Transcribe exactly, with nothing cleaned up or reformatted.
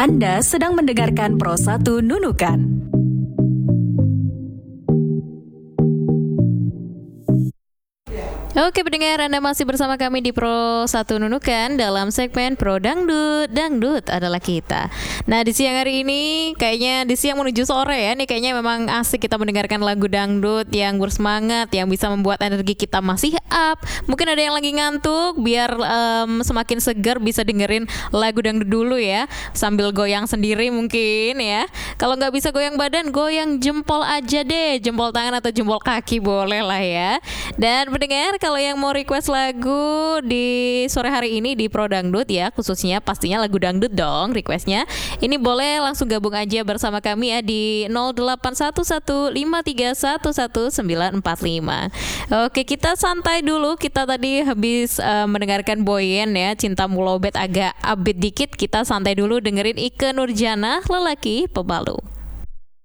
Anda sedang mendengarkan Pro satu Nunukan. Oke pendengar, Anda masih bersama kami di Pro satu Nunukan dalam segmen Pro Dangdut. Dangdut adalah kita. Nah di siang hari ini, kayaknya di siang menuju sore ya, nih kayaknya memang asik kita mendengarkan lagu dangdut yang bersemangat, yang bisa membuat energi kita masih up. Mungkin ada yang lagi ngantuk, biar um, semakin segar bisa dengerin lagu dangdut dulu ya, sambil goyang sendiri mungkin ya. Kalau nggak bisa goyang badan, goyang jempol aja deh, jempol tangan atau jempol kaki boleh lah ya. Dan pendengar, kalau yang mau request lagu di sore hari ini di Pro Dangdut ya, khususnya pastinya lagu dangdut dong requestnya, ini boleh langsung gabung aja bersama kami ya di nol delapan satu satu lima tiga satu satu sembilan empat lima. Oke, kita santai dulu. Kita tadi habis uh, mendengarkan Boyen ya, Cinta Mulobet agak upbeat dikit. Kita santai dulu dengerin Ikke Nurjanah, Lelaki Pebalu.